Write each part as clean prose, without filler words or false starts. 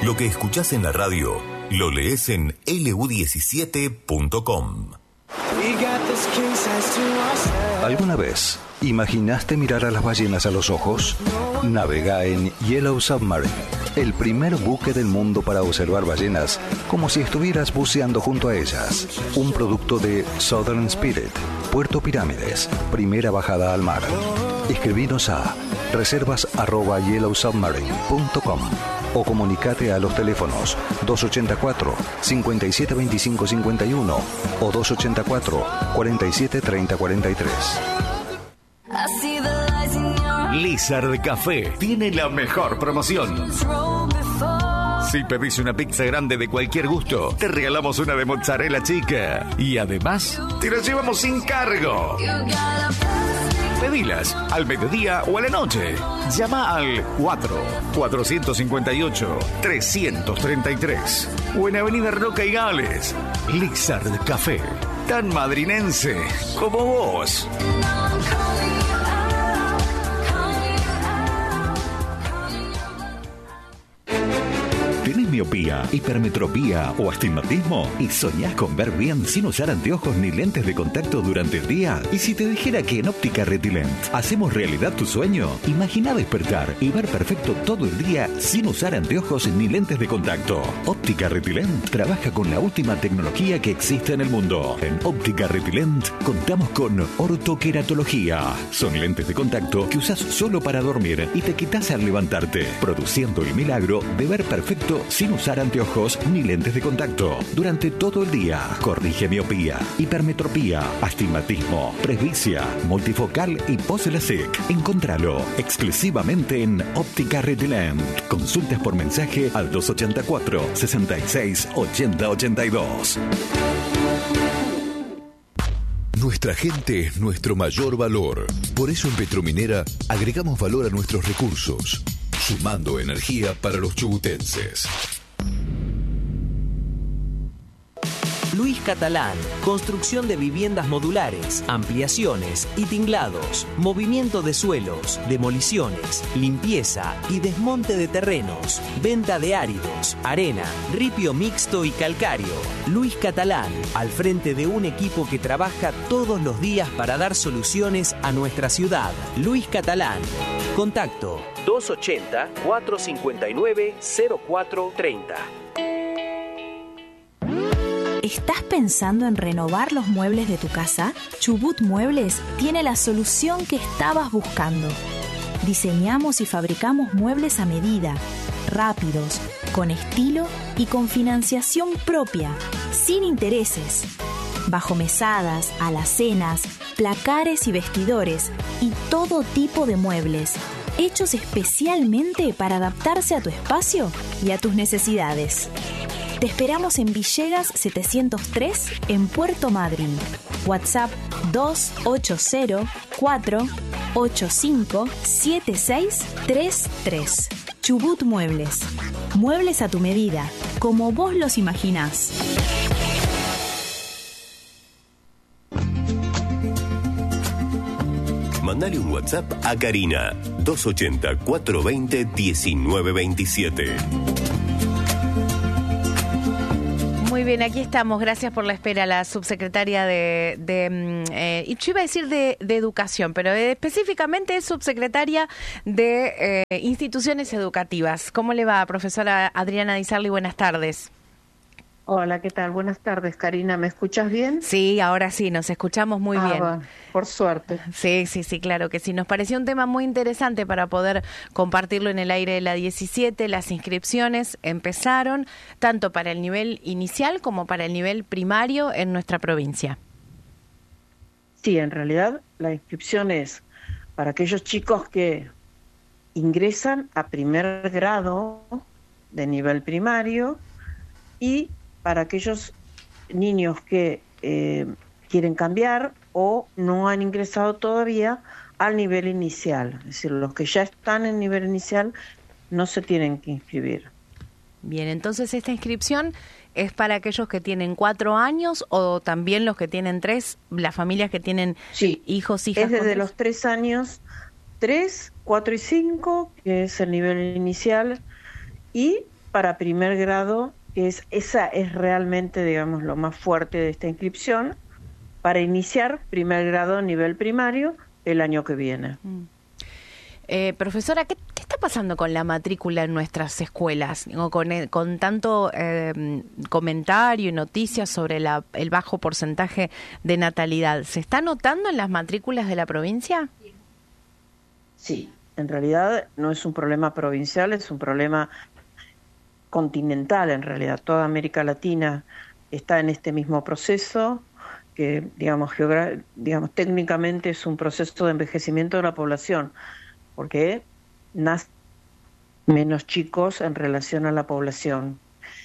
Lo que escuchás en la radio, lo lees en lu17.com. ¿Alguna vez imaginaste mirar a las ballenas a los ojos? Navega en Yellow Submarine, el primer buque del mundo para observar ballenas como si estuvieras buceando junto a ellas. Un producto de Southern Spirit, Puerto Pirámides, primera bajada al mar. Escribinos a reservas@yellowsubmarine.com o comunicate a los teléfonos 284-572551 o 284-473043. Lizard Café tiene la mejor promoción. Si pedís una pizza grande de cualquier gusto, te regalamos una de mozzarella chica. Y además, te la llevamos sin cargo. Pedilas al mediodía o a la noche. Llama al 4-458-333 o en Avenida Roca y Gales. Lizard Café, tan madrinense como vos. ¿Tenés miopía, hipermetropía o astigmatismo? ¿Y soñás con ver bien sin usar anteojos ni lentes de contacto durante el día? ¿Y si te dijera que en Óptica Retilent hacemos realidad tu sueño? Imagina despertar y ver perfecto todo el día sin usar anteojos ni lentes de contacto. Óptica Retilent trabaja con la última tecnología que existe en el mundo. En Óptica Retilent contamos con ortoqueratología. Son lentes de contacto que usas solo para dormir y te quitas al levantarte, produciendo el milagro de ver perfecto sin usar anteojos ni lentes de contacto. Durante todo el día, corrige miopía, hipermetropía, astigmatismo, presbicia, multifocal y post-LASIK. Encontralo exclusivamente en Óptica Retilent. Consultas por mensaje al 284 66 80 82. Nuestra gente es nuestro mayor valor. Por eso en Petrominera agregamos valor a nuestros recursos, sumando energía para los chubutenses. Luis Catalán, construcción de viviendas modulares, ampliaciones y tinglados, movimiento de suelos, demoliciones, limpieza y desmonte de terrenos, venta de áridos, arena, ripio mixto y calcáreo. Luis Catalán, al frente de un equipo que trabaja todos los días para dar soluciones a nuestra ciudad. Luis Catalán. Contacto 280-459-0430. ¿Estás pensando en renovar los muebles de tu casa? Chubut Muebles tiene la solución que estabas buscando. Diseñamos y fabricamos muebles a medida, rápidos, con estilo y con financiación propia, sin intereses. Bajo mesadas, alacenas, placares y vestidores y todo tipo de muebles, hechos especialmente para adaptarse a tu espacio y a tus necesidades. Te esperamos en Villegas 703 en Puerto Madryn. WhatsApp 280-485-7633. Chubut Muebles. Muebles a tu medida, como vos los imaginás. Mandale un WhatsApp a Karina 280-420-1927. Muy bien, aquí estamos. Gracias por la espera, la subsecretaria y yo iba a decir de Educación, pero específicamente es subsecretaria de Instituciones Educativas. ¿Cómo le va, profesora Adriana Di Sarli? Buenas tardes. Hola, ¿qué tal? Buenas tardes, Karina. ¿Me escuchas bien? Sí, ahora sí, nos escuchamos muy bien. Va, por suerte. Sí, claro que sí. Nos pareció un tema muy interesante para poder compartirlo en el aire de la 17. Las inscripciones empezaron tanto para el nivel inicial como para el nivel primario en nuestra provincia. Sí, en realidad la inscripción es para aquellos chicos que ingresan a primer grado de nivel primario y para aquellos niños que quieren cambiar o no han ingresado todavía al nivel inicial. Es decir, los que ya están en nivel inicial no se tienen que inscribir. Bien, entonces esta inscripción es para aquellos que tienen 4 años o también los que tienen 3, las familias que tienen hijos, hijas. Es desde los 3 años, 3, 4 y 5, que es el nivel inicial, y para primer grado, esa es realmente, digamos, lo más fuerte de esta inscripción, para iniciar primer grado a nivel primario el año que viene. Profesora, ¿qué está pasando con la matrícula en nuestras escuelas? Con tanto comentario y noticias sobre el bajo porcentaje de natalidad. ¿Se está notando en las matrículas de la provincia? Sí, en realidad no es un problema provincial, es un problema continental en realidad. Toda América Latina está en este mismo proceso, que digamos técnicamente es un proceso de envejecimiento de la población, porque nacen menos chicos en relación a la población.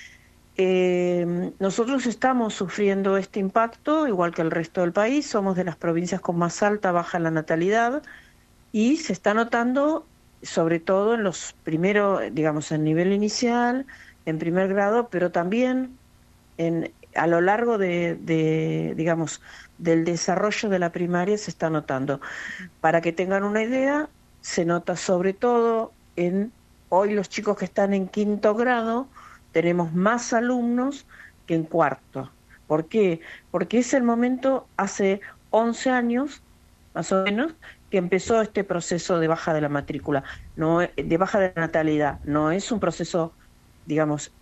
Nosotros estamos sufriendo este impacto, igual que el resto del país. Somos de las provincias con más baja la natalidad, y se está notando sobre todo en los primeros, digamos, en nivel inicial, en primer grado, pero también a lo largo digamos, del desarrollo de la primaria se está notando. Para que tengan una idea, se nota sobre todo hoy los chicos que están en quinto grado, tenemos más alumnos que en cuarto. ¿Por qué? Porque es el momento, hace 11 años, más o menos, que empezó este proceso de baja de la matrícula, de baja de la natalidad. No es un proceso, digamos,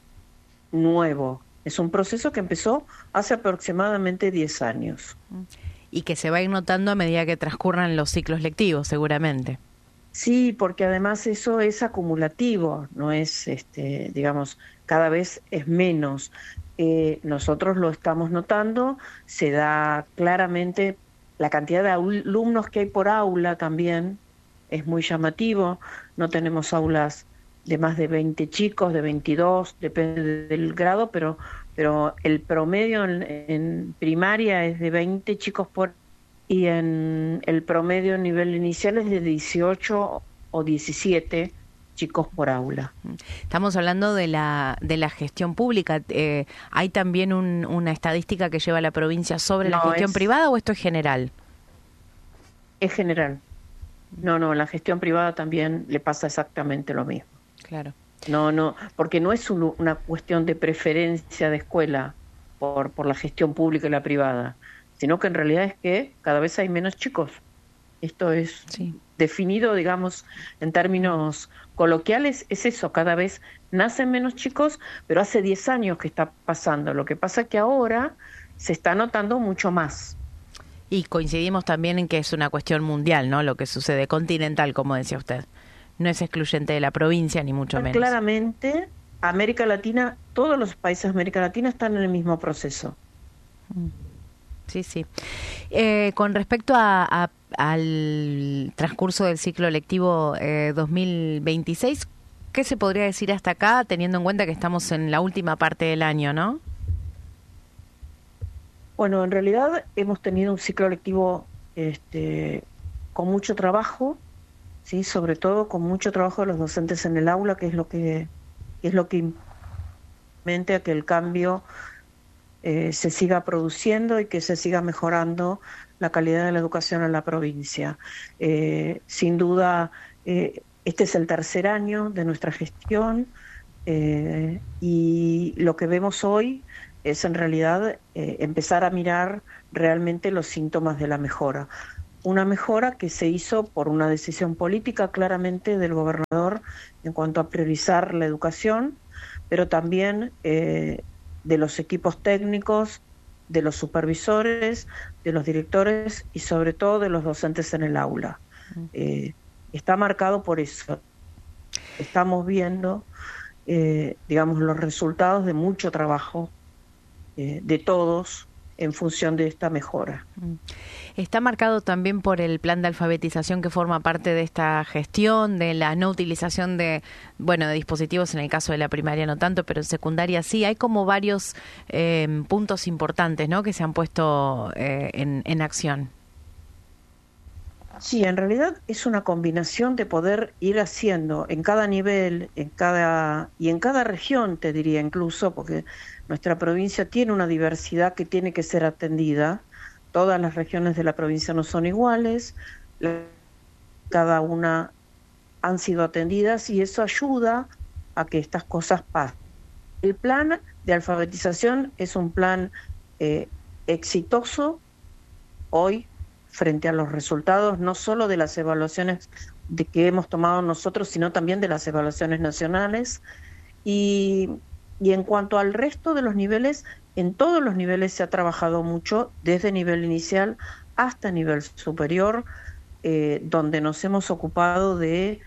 nuevo, es un proceso que empezó hace aproximadamente 10 años. Y que se va a ir notando a medida que transcurran los ciclos lectivos, seguramente. Sí, porque además eso es acumulativo, no es, digamos, cada vez es menos. Nosotros lo estamos notando, se da claramente. La cantidad de alumnos que hay por aula también es muy llamativo. No tenemos aulas de más de 20 chicos, de 22, depende del grado, pero el promedio en primaria es de 20 chicos y en el promedio a nivel inicial es de 18 o 17 chicos por aula. Estamos hablando de la gestión pública. ¿Hay también una estadística que lleva la provincia sobre la gestión privada o esto es general? Es general. No, la gestión privada también le pasa exactamente lo mismo. Claro. No, porque no es una cuestión de preferencia de escuela por la gestión pública y la privada, sino que en realidad es que cada vez hay menos chicos. Esto es definido, digamos, en términos coloquiales, es eso, cada vez nacen menos chicos, pero hace 10 años que está pasando. Lo que pasa es que ahora se está notando mucho más. Y coincidimos también en que es una cuestión mundial, ¿no? Lo que sucede, continental, como decía usted. No es excluyente de la provincia, ni mucho menos. Claramente, América Latina, todos los países de América Latina están en el mismo proceso. Sí. Con respecto al transcurso del ciclo lectivo 2026, ¿qué se podría decir hasta acá, teniendo en cuenta que estamos en la última parte del año, no? Bueno, en realidad hemos tenido un ciclo lectivo con mucho trabajo, sí, sobre todo con mucho trabajo de los docentes en el aula, que es lo que implementa que el cambio se siga produciendo y que se siga mejorando la calidad de la educación en la provincia. Sin duda, este es el tercer año de nuestra gestión y lo que vemos hoy es en realidad empezar a mirar realmente los síntomas de la mejora. Una mejora que se hizo por una decisión política claramente del gobernador en cuanto a priorizar la educación, pero también de los equipos técnicos, de los supervisores, de los directores y sobre todo de los docentes en el aula. Está marcado por eso. Estamos viendo, digamos, los resultados de mucho trabajo de todos en función de esta mejora. Está marcado también por el plan de alfabetización que forma parte de esta gestión, de la no utilización de dispositivos, en el caso de la primaria no tanto, pero en secundaria sí. Hay como varios puntos importantes, ¿no?, que se han puesto en acción. Sí, en realidad es una combinación de poder ir haciendo en cada nivel, en cada región, te diría incluso, porque nuestra provincia tiene una diversidad que tiene que ser atendida. Todas las regiones de la provincia no son iguales, cada una han sido atendidas y eso ayuda a que estas cosas pasen. El plan de alfabetización es un plan exitoso frente a los resultados, no solo de las evaluaciones que hemos tomado nosotros, sino también de las evaluaciones nacionales. Y en cuanto al resto de los niveles, en todos los niveles se ha trabajado mucho, desde nivel inicial hasta nivel superior, donde nos hemos ocupado de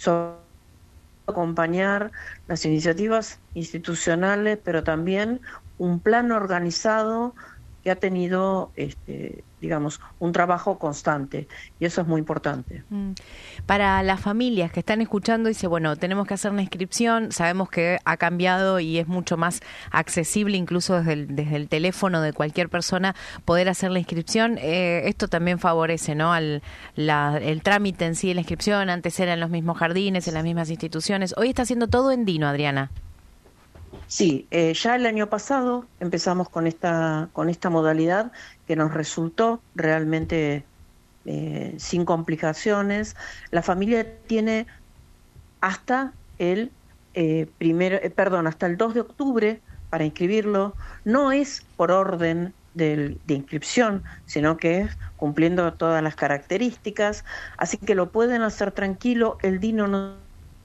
acompañar las iniciativas institucionales, pero también un plan organizado que ha tenido, digamos, un trabajo constante, y eso es muy importante. Para las familias que están escuchando, dice, bueno, tenemos que hacer una inscripción, sabemos que ha cambiado y es mucho más accesible, incluso desde el teléfono de cualquier persona, poder hacer la inscripción. Esto también favorece, ¿no?, el trámite en sí de la inscripción. Antes eran los mismos jardines, en las mismas instituciones. Hoy está haciendo todo en Dino, Adriana. Sí, ya el año pasado empezamos con esta modalidad que nos resultó realmente sin complicaciones. La familia tiene hasta el hasta el 2 de octubre para inscribirlo. No es por orden de inscripción, sino que es cumpliendo todas las características, así que lo pueden hacer tranquilo. El Dino no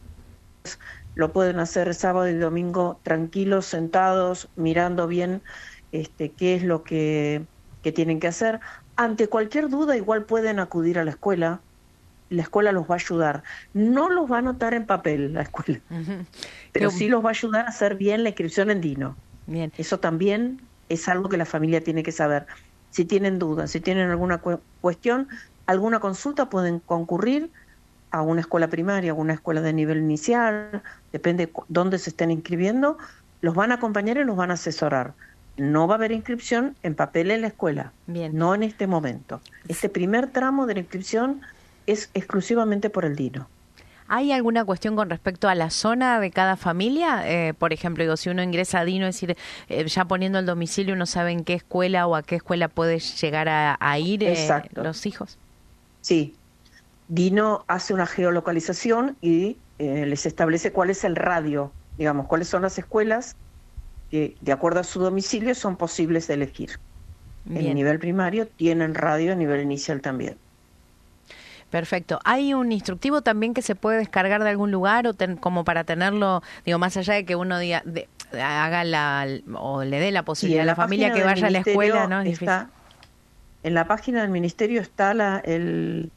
lo pueden hacer sábado y domingo tranquilos, sentados, mirando bien qué es lo que tienen que hacer. Ante cualquier duda, igual pueden acudir a la escuela los va a ayudar. No los va a anotar en papel la escuela, pero sí los va a ayudar a hacer bien la inscripción en Dino. Bien. Eso también es algo que la familia tiene que saber. Si tienen dudas, si tienen alguna cuestión, alguna consulta, pueden concurrir a una escuela primaria, a una escuela de nivel inicial, depende de dónde se estén inscribiendo, los van a acompañar y los van a asesorar. No va a haber inscripción en papel en la escuela. Bien. No en este momento. Este primer tramo de la inscripción es exclusivamente por el Dino. ¿Hay alguna cuestión con respecto a la zona de cada familia? Por ejemplo, digo, si uno ingresa a Dino, es decir, ya poniendo el domicilio, uno sabe en qué escuela o a qué escuela puede llegar a ir los hijos. Sí. Dino hace una geolocalización y les establece cuál es el radio, digamos, cuáles son las escuelas que, de acuerdo a su domicilio, son posibles de elegir. Bien. En nivel primario tienen radio, a nivel inicial también. Perfecto. ¿Hay un instructivo también que se puede descargar de algún lugar o como para tenerlo, digo, más allá de que uno diga, haga o le dé la posibilidad a la familia que vaya a la escuela, ¿no? Es difícil. En la página del ministerio está el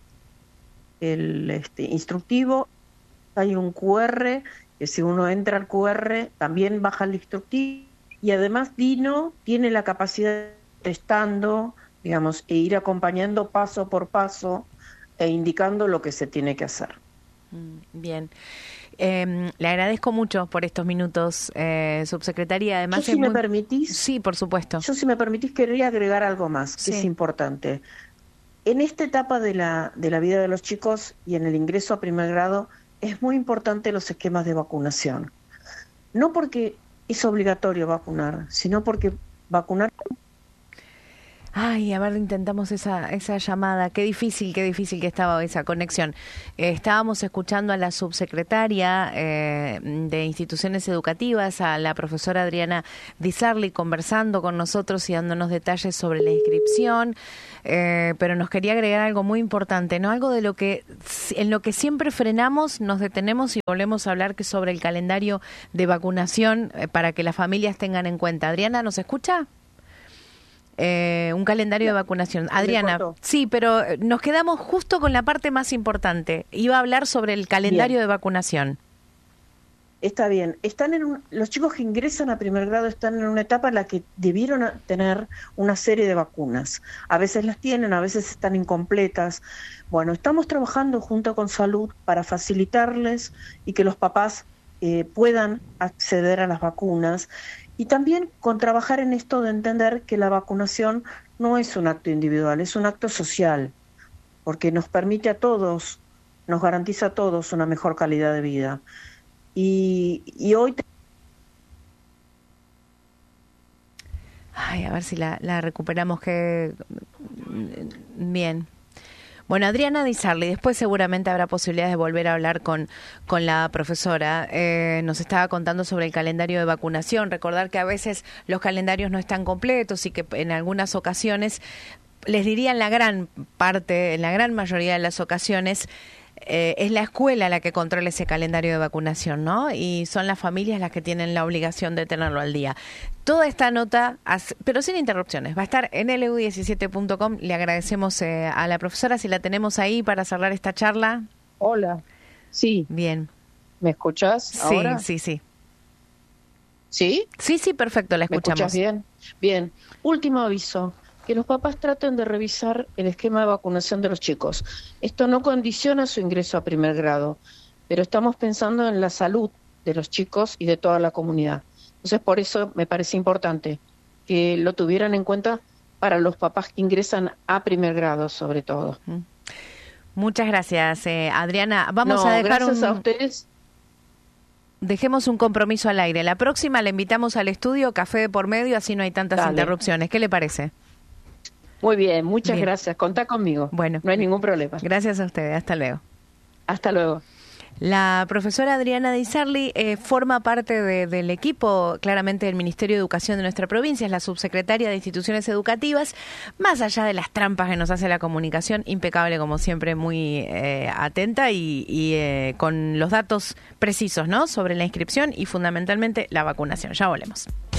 instructivo. Hay un QR que si uno entra al QR también baja el instructivo, y además Dino tiene la capacidad de testando, digamos, e ir acompañando paso por paso e indicando lo que se tiene que hacer. Bien. Le agradezco mucho por estos minutos, subsecretaria. Además, ¿Me permitís? Sí, por supuesto. Yo, si me permitís, quería agregar algo más, que es importante. En esta etapa de la vida de los chicos y en el ingreso a primer grado, es muy importante los esquemas de vacunación. No porque es obligatorio vacunar, sino porque vacunar... Ay, a ver, intentamos esa llamada. Qué difícil que estaba esa conexión. Estábamos escuchando a la subsecretaria de Instituciones Educativas, a la profesora Adriana Di Sarli, conversando con nosotros y dándonos detalles sobre la inscripción, pero nos quería agregar algo muy importante, ¿no? Algo en lo que siempre frenamos, nos detenemos y volvemos a hablar, que sobre el calendario de vacunación para que las familias tengan en cuenta. Adriana, ¿nos escucha? Un calendario de vacunación. Adriana, sí, pero nos quedamos justo con la parte más importante. Iba a hablar sobre el calendario de vacunación. Está bien. Los chicos que ingresan a primer grado están en una etapa en la que debieron tener una serie de vacunas. A veces las tienen, a veces están incompletas. Bueno, estamos trabajando junto con Salud para facilitarles y que los papás puedan acceder a las vacunas. Y también con trabajar en esto de entender que la vacunación no es un acto individual, es un acto social, porque nos permite a todos, nos garantiza a todos una mejor calidad de vida. Y hoy... Ay, a ver si la recuperamos. Bien. Bueno, Adriana Di Sarli, después seguramente habrá posibilidades de volver a hablar con la profesora. Nos estaba contando sobre el calendario de vacunación. Recordar que a veces los calendarios no están completos y que en algunas ocasiones, les diría en la gran mayoría de las ocasiones, es la escuela la que controla ese calendario de vacunación, ¿no? Y son las familias las que tienen la obligación de tenerlo al día. Toda esta nota, pero sin interrupciones, va a estar en lu17.com. Le agradecemos a la profesora, si la tenemos ahí para cerrar esta charla. Hola. Sí. Bien. ¿Me escuchás ahora? Sí. ¿Sí? Sí, perfecto, la escuchamos. ¿Me escuchás bien? Bien. Último aviso. Que los papás traten de revisar el esquema de vacunación de los chicos. Esto no condiciona su ingreso a primer grado, pero estamos pensando en la salud de los chicos y de toda la comunidad. Entonces, por eso me parece importante que lo tuvieran en cuenta para los papás que ingresan a primer grado, sobre todo. Muchas gracias, Adriana. Vamos a dejar gracias a ustedes. Dejemos un compromiso al aire. La próxima la invitamos al estudio, café de por medio, así no hay tantas interrupciones. ¿Qué le parece? Muy bien, muchas gracias. Contá conmigo. Bueno. No hay ningún problema. Gracias a ustedes. Hasta luego. Hasta luego. La profesora Adriana Di Sarli forma parte del equipo, claramente, del Ministerio de Educación de nuestra provincia, es la subsecretaria de Instituciones Educativas. Más allá de las trampas que nos hace la comunicación, impecable como siempre, muy atenta y con los datos precisos, ¿no?, sobre la inscripción y fundamentalmente la vacunación. Ya volvemos.